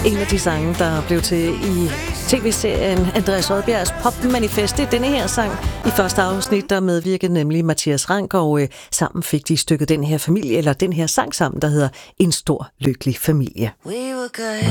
En af de sange, der blev til i tv-serien Andreas Odbjergs Popmanifest, det er denne her sang. I første afsnit, der medvirkede nemlig Mathias Rank, og sammen fik de stykket den her familie, eller den her sang sammen, der hedder En stor lykkelig familie.